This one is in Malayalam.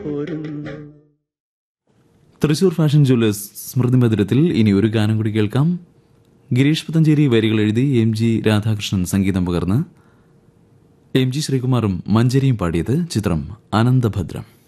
തൃശൂർ ഫാഷൻ ജ്വല്ലേഴ്സ് സ്മൃതി മധുരത്തിൽ ഇനി ഒരു ഗാനം കൂടി കേൾക്കാം. ഗിരീഷ് പുത്തഞ്ചേരി വരികൾ എഴുതി എം.ജി. രാധാകൃഷ്ണൻ സംഗീതം പകർന്ന് എം.ജി. ശ്രീകുമാറും മഞ്ചരിയും പാടിയത്. ചിത്രം അനന്തഭദ്രം.